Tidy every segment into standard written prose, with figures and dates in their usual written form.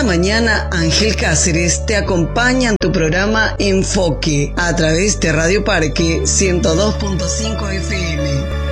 Cada mañana Ángel Cáceres te acompaña en tu programa Enfoque a través de Radio Parque 102.5 FM.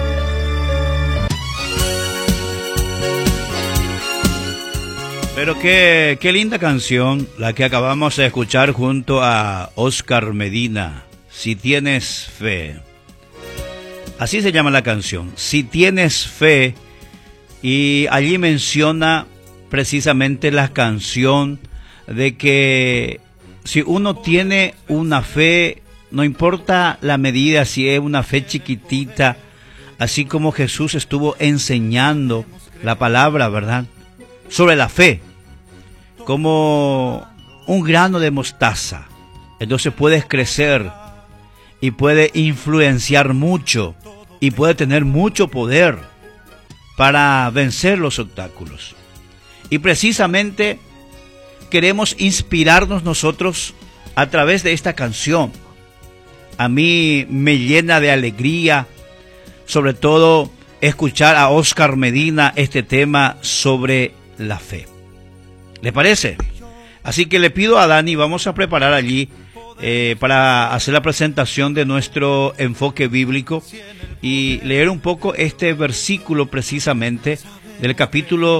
Pero qué linda canción la que acabamos de escuchar junto a Oscar Medina, Si tienes fe. Así se llama la canción, Si tienes fe, y allí menciona precisamente la canción de que si uno tiene una fe, no importa la medida, si es una fe chiquitita, así como Jesús estuvo enseñando la palabra, ¿verdad?, sobre la fe, como un grano de mostaza. Entonces puedes crecer y puede influenciar mucho y puede tener mucho poder para vencer los obstáculos. Y precisamente queremos inspirarnos nosotros a través de esta canción. A mí me llena de alegría, sobre todo escuchar a Oscar Medina este tema sobre la fe. ¿Le parece? Así que le pido a Dani, vamos a preparar allí para hacer la presentación de nuestro enfoque bíblico y leer un poco este versículo precisamente del capítulo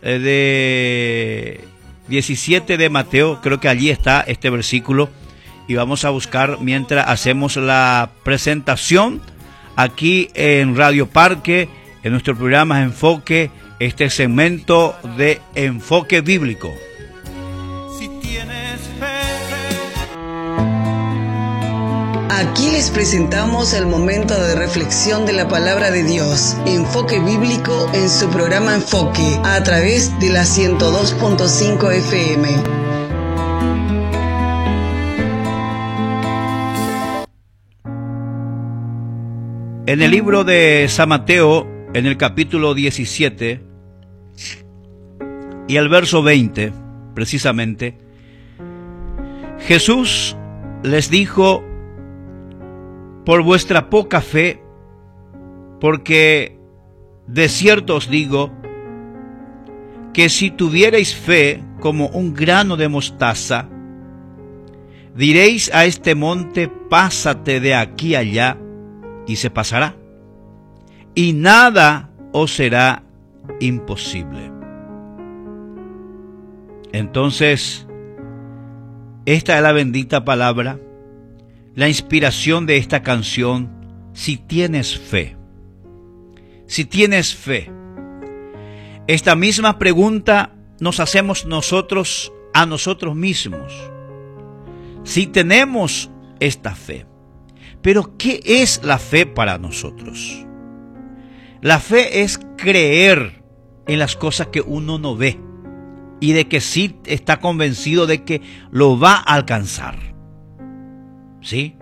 de 17 de Mateo. Creo que allí está este versículo y vamos a buscar mientras hacemos la presentación aquí en Radio Parque, en nuestro programa Enfoque, este segmento de enfoque bíblico. Si tienes fe. Aquí les presentamos el momento de reflexión de la palabra de Dios, enfoque bíblico en su programa Enfoque, a través de la 102.5 FM. En el libro de San Mateo, en el capítulo 17 y el verso 20, precisamente, Jesús les dijo: por vuestra poca fe, porque de cierto os digo que si tuvierais fe como un grano de mostaza, diréis a este monte: pásate de aquí allá, y se pasará, y nada os será imposible. Entonces, esta es la bendita palabra, la inspiración de esta canción. Si tienes fe, si tienes fe. Esta misma pregunta nos hacemos nosotros a nosotros mismos. Si tenemos esta fe. Pero ¿qué es la fe para nosotros? La fe es creer en las cosas que uno no ve y de que sí está convencido de que lo va a alcanzar. ¿Sí?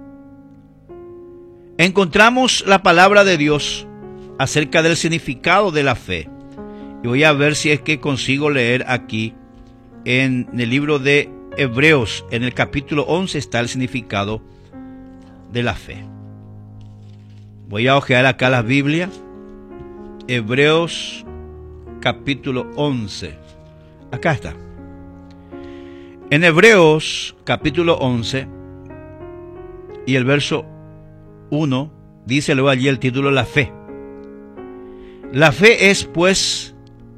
Encontramos la palabra de Dios acerca del significado de la fe. Y voy a ver si es que consigo leer aquí en el libro de Hebreos, en el capítulo 11 está el significado de la fe. Voy a hojear acá la Biblia. Hebreos capítulo 11. Acá está. En Hebreos capítulo 11 y el verso 1 dice luego allí el título: la fe. La fe es pues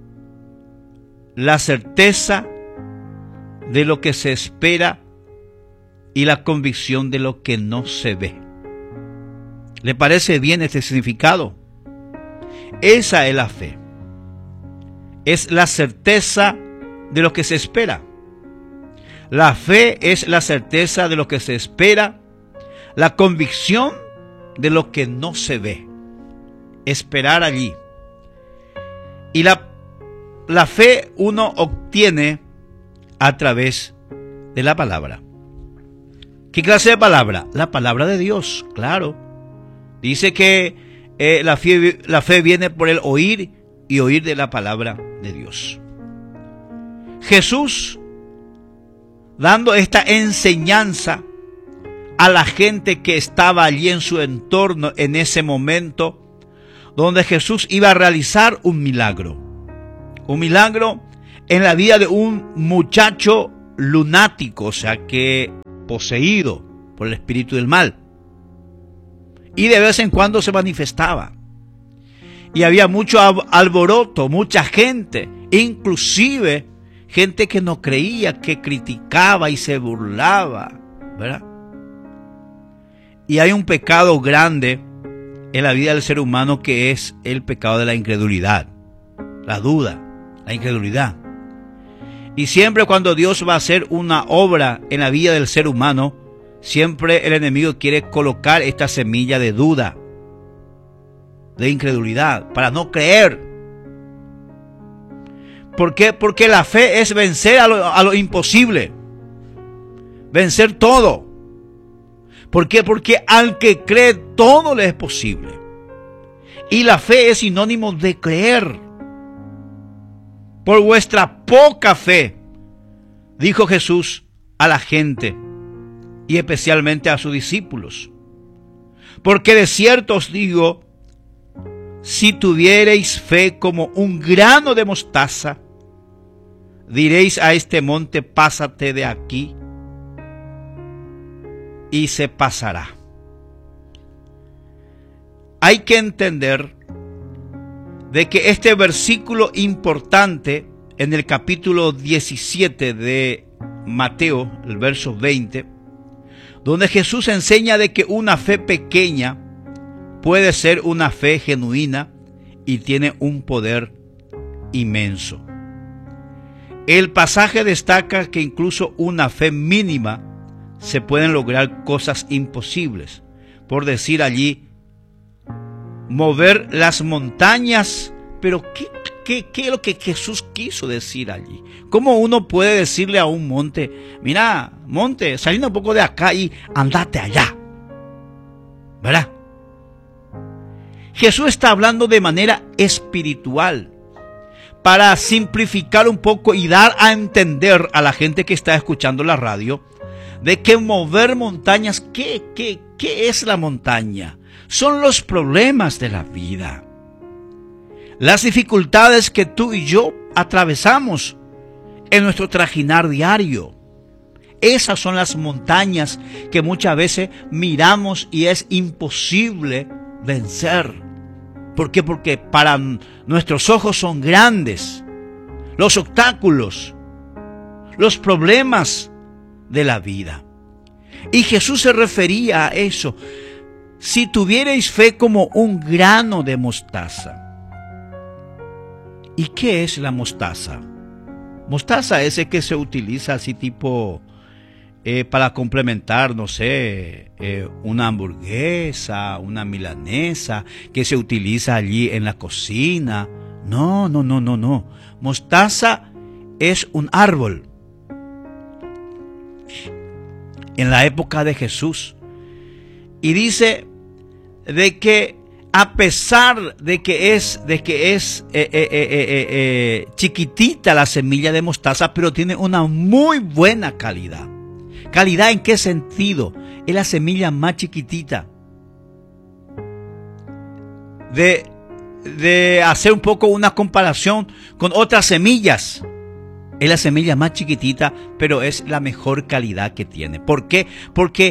la certeza de lo que se espera y la convicción de lo que no se ve. ¿Le parece bien este significado? Esa es la fe. Es la certeza de lo que se espera. La fe es la certeza de lo que se espera, la convicción de lo que no se ve. Esperar allí. Y la fe uno obtiene a través de la palabra. ¿Qué clase de palabra? La palabra de Dios, claro. Dice que la fe viene por el oír y oír de la palabra de Dios. Jesús, dando esta enseñanza a la gente que estaba allí en su entorno en ese momento, donde Jesús iba a realizar un milagro en la vida de un muchacho lunático, o sea que poseído por el espíritu del mal. Y de vez en cuando se manifestaba. Y había mucho alboroto, mucha gente, inclusive gente que no creía, que criticaba y se burlaba, ¿verdad? Y hay un pecado grande en la vida del ser humano que es el pecado de la incredulidad, la duda, la incredulidad. Y siempre cuando Dios va a hacer una obra en la vida del ser humano, siempre el enemigo quiere colocar esta semilla de duda, de incredulidad, para no creer. ¿Por qué? Porque la fe es vencer a lo imposible, vencer todo. ¿Por qué? Porque al que cree todo le es posible. Y la fe es sinónimo de creer. Por vuestra poca fe, dijo Jesús a la gente y especialmente a sus discípulos. Porque de cierto os digo, si tuviereis fe como un grano de mostaza, diréis a este monte, pásate de aquí, y se pasará. Hay que entender de que este versículo importante en el capítulo 17 de Mateo, el verso 20, donde Jesús enseña de que una fe pequeña puede ser una fe genuina y tiene un poder inmenso. El pasaje destaca que incluso una fe mínima se pueden lograr cosas imposibles. Por decir allí, mover las montañas. Pero ¿qué es lo que Jesús quiso decir allí? ¿Cómo uno puede decirle a un monte, mira, monte, saliendo un poco de acá y andate allá? ¿Verdad? Jesús está hablando de manera espiritual, para simplificar un poco y dar a entender a la gente que está escuchando la radio, de que mover montañas, ¿qué es la montaña? Son los problemas de la vida. Las dificultades que tú y yo atravesamos en nuestro trajinar diario. Esas son las montañas que muchas veces miramos y es imposible vencer. ¿Por qué? Porque para nuestros ojos son grandes los obstáculos, los problemas de la vida. Y Jesús se refería a eso. Si tuvierais fe como un grano de mostaza. ¿Y qué es la mostaza? Mostaza es el que se utiliza así tipo para complementar, no sé, una hamburguesa, una milanesa, que se utiliza allí en la cocina. No. Mostaza es un árbol. En la época de Jesús. Y dice de que a pesar de que es chiquitita la semilla de mostaza, pero tiene una muy buena calidad. ¿Calidad en qué sentido? Es la semilla más chiquitita. De hacer un poco una comparación con otras semillas. Es la semilla más chiquitita, pero es la mejor calidad que tiene. ¿Por qué? Porque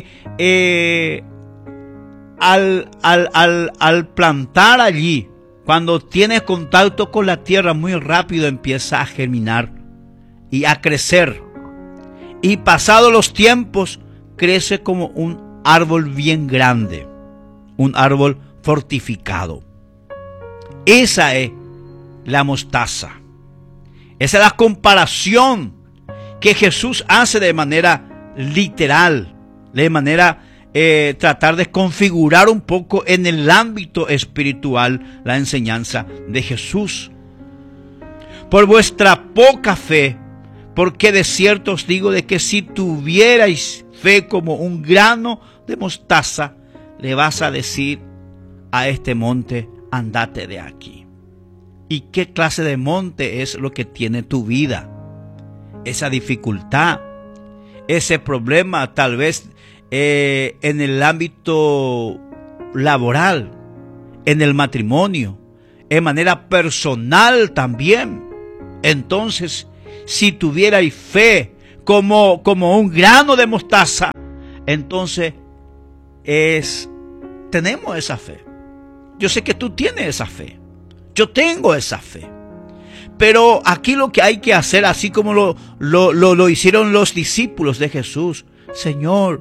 al plantar allí, cuando tiene contacto con la tierra, muy rápido empieza a germinar y a crecer. Y pasados los tiempos, crece como un árbol bien grande, un árbol fortificado. Esa es la mostaza. Esa es la comparación que Jesús hace de manera literal, de manera tratar de configurar un poco en el ámbito espiritual la enseñanza de Jesús. Por vuestra poca fe, porque de cierto os digo de que si tuvierais fe como un grano de mostaza, le vas a decir a este monte, andate de aquí. ¿Y qué clase de monte es lo que tiene tu vida? Esa dificultad, ese problema tal vez en el ámbito laboral, en el matrimonio, en manera personal también. Entonces, si tuvierais fe como un grano de mostaza, entonces tenemos esa fe. Yo sé que tú tienes esa fe. Yo tengo esa fe. Pero aquí lo que hay que hacer, así como lo hicieron los discípulos de Jesús: Señor,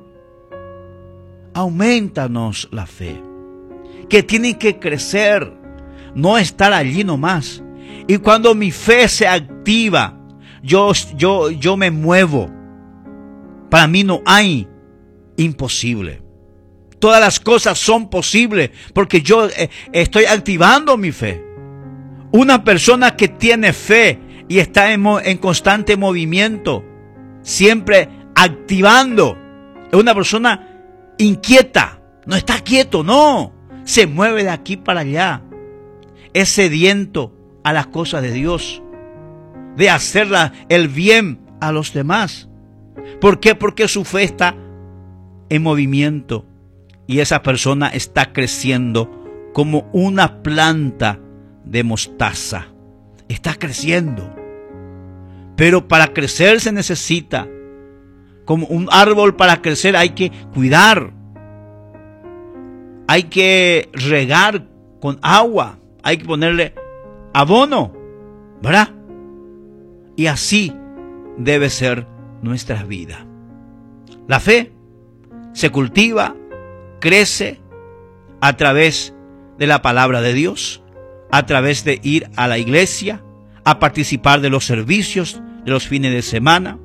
aumentanos la fe, que tiene que crecer, no estar allí nomás. Y cuando mi fe se activa, yo me muevo. Para mí no hay imposible. Todas las cosas son posibles porque yo estoy activando mi fe. Una persona que tiene fe y está en constante movimiento, siempre activando, es una persona inquieta. No está quieto, no. Se mueve de aquí para allá. Es sediento a las cosas de Dios, de hacer el bien a los demás. ¿Por qué? Porque su fe está en movimiento y esa persona está creciendo como una planta de mostaza. Está creciendo. Pero para crecer se necesita, como un árbol, para crecer hay que cuidar. Hay que regar con agua. Hay que ponerle abono, ¿verdad? Y así debe ser nuestra vida. La fe se cultiva, crece a través de la palabra de Dios, a través de ir a la iglesia, a participar de los servicios de los fines de semana,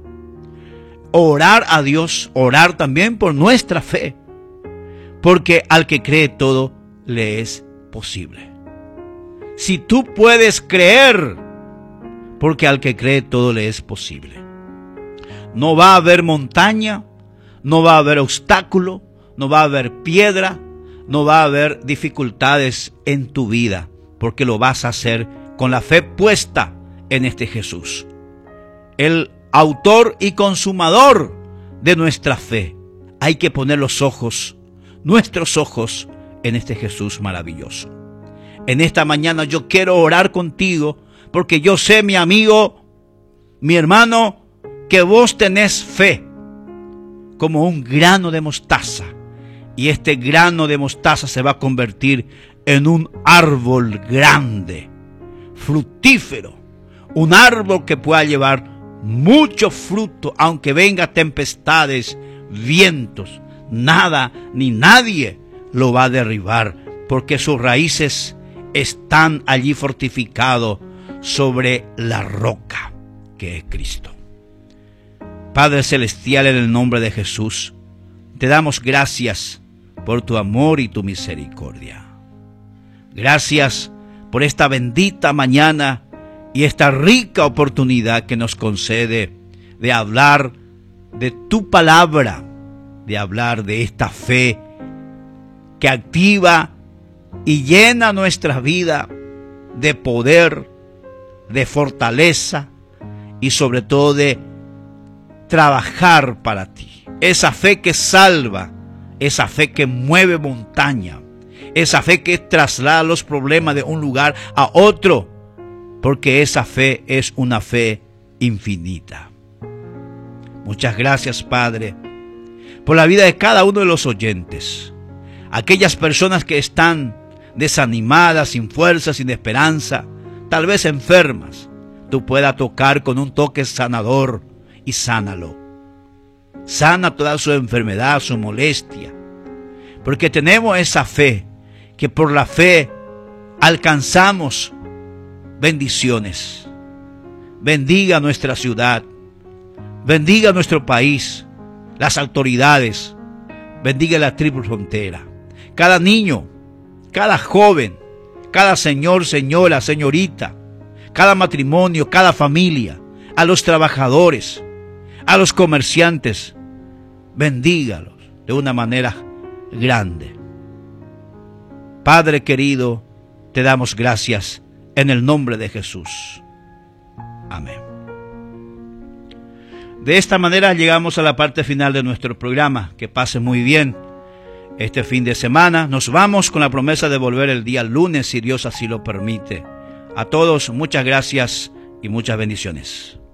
orar a Dios, orar también por nuestra fe, porque al que cree todo le es posible. Si tú puedes creer, porque al que cree todo le es posible. No va a haber montaña, no va a haber obstáculo, no va a haber piedra, no va a haber dificultades en tu vida, porque lo vas a hacer con la fe puesta en este Jesús, el autor y consumador de nuestra fe. Hay que poner los ojos, nuestros ojos, en este Jesús maravilloso. En esta mañana yo quiero orar contigo, porque yo sé, mi amigo, mi hermano, que vos tenés fe como un grano de mostaza, y este grano de mostaza se va a convertir en un árbol grande, fructífero, un árbol que pueda llevar mucho fruto, aunque vengan tempestades, vientos, nada ni nadie lo va a derribar, porque sus raíces están allí fortificados sobre la roca que es Cristo. Padre Celestial, en el nombre de Jesús, te damos gracias por tu amor y tu misericordia. Gracias por esta bendita mañana y esta rica oportunidad que nos concede de hablar de tu palabra, de hablar de esta fe que activa y llena nuestra vida de poder, de fortaleza y sobre todo de trabajar para ti. Esa fe que salva, esa fe que mueve montaña, esa fe que traslada los problemas de un lugar a otro, porque esa fe es una fe infinita. Muchas gracias, Padre, por la vida de cada uno de los oyentes. Aquellas personas que están desanimadas, sin fuerza, sin esperanza, tal vez enfermas, tú puedas tocar con un toque sanador y sánalo. Sana toda su enfermedad, su molestia, porque tenemos esa fe, que por la fe alcanzamos bendiciones. Bendiga nuestra ciudad, bendiga nuestro país, las autoridades, bendiga la triple frontera, cada niño, cada joven, cada señor, señora, señorita, cada matrimonio, cada familia, a los trabajadores, a los comerciantes, bendígalos de una manera grande. Padre querido, te damos gracias en el nombre de Jesús. Amén. De esta manera llegamos a la parte final de nuestro programa. Que pase muy bien este fin de semana. Nos vamos con la promesa de volver el día lunes, si Dios así lo permite. A todos, muchas gracias y muchas bendiciones.